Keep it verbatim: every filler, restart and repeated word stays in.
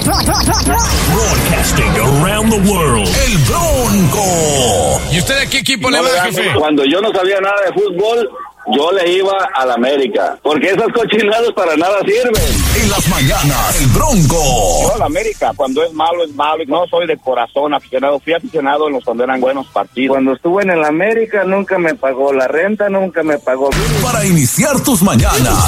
Broadcasting around the world. El Bronco. ¿Y usted a qué equipo No le va, le jefe? damos- Cuando yo no sabía nada de fútbol, yo le iba al América, porque esas cochinadas para nada sirven. En las mañanas, el Bronco. Yo al América, cuando es malo es malo, y no soy de corazón aficionado, fui aficionado en los cuando eran buenos partidos. Cuando estuve en el América nunca me pagó la renta, nunca me pagó. Para iniciar tus mañanas.